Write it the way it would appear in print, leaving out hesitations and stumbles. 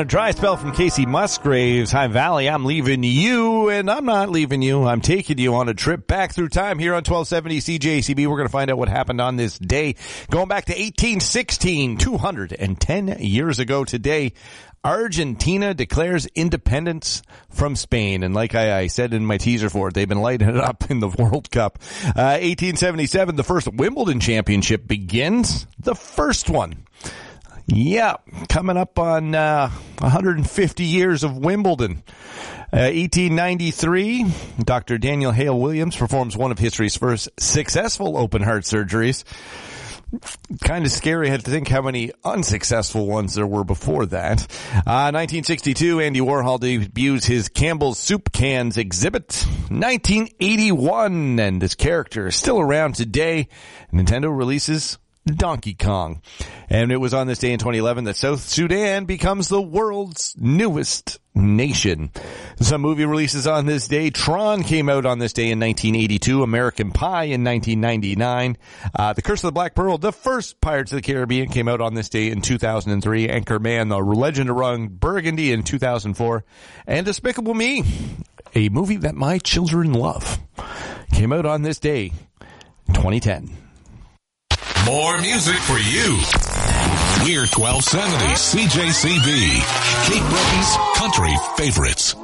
a dry spell from Casey Musgraves. Hi, Valley. I'm leaving you, and I'm not leaving you. I'm taking you on a trip back through time here on 1270 CJCB. We're going to find out what happened on this day. Going back to 1816, 210 years ago today, Argentina declares independence from Spain. And like I said in my teaser for it, they've been lighting it up in the World Cup. 1877, the first Wimbledon championship begins. The first one. Yeah, coming up on 150 years of Wimbledon. 1893, Dr. Daniel Hale Williams performs one of history's first successful open heart surgeries. Kind of scary. I had to think how many unsuccessful ones there were before that. 1962, Andy Warhol debuts his Campbell's Soup Cans exhibit. 1981, and this character is still around today. Nintendo releases Donkey Kong. And it was on this day in 2011 that South Sudan becomes the world's newest nation. Some movie releases on this day. Tron came out on this day in 1982. American Pie in 1999. The Curse of the Black Pearl, the first Pirates of the Caribbean, came out on this day in 2003. Anchorman, The Legend of Ron Burgundy in 2004. And Despicable Me, a movie that my children love, came out on this day in 2010. More music for you. We're 1270 CJCB, Cape Breton's country favorites.